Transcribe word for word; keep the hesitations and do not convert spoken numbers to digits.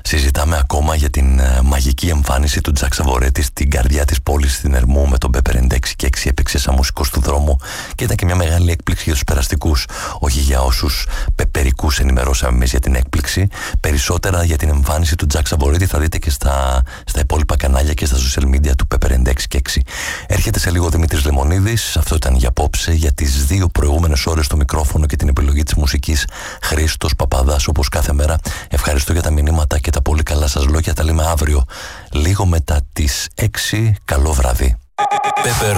Συζητάμε ακόμα για την uh, μαγική εμφάνιση του Τζακ Σαβορέτη στην καρδιά της πόλης στην Ερμού με τον Pepper and έξι και έξι. Έπαιξε σαν μουσικός του δρόμου και ήταν και μια μεγάλη έκπληξη για τους περαστικούς. Όχι για όσους πεπερικούς ενημερώσαμε εμείς για την έκπληξη. Περισσότερα για την εμφάνιση του Τζακ Σαβορέτη θα δείτε και στα, στα υπόλοιπα κανάλια και στα social media του Pepper and έξι και έξι. Έρχεται σε λίγο ο Δημήτρης Λεμονίδης. Αυτό ήταν για απόψε. Για τις δύο προηγούμενες ώρες στο μικρόφωνο και την επιλογή της μουσικής, Χρήστος Παπαδάς, όπως κάθε μέρα. Ευχαριστώ για τα μηνύματα και τα πολύ καλά σας λόγια. Τα λέμε αύριο λίγο μετά τις έξι. Καλό βράδυ. Pepper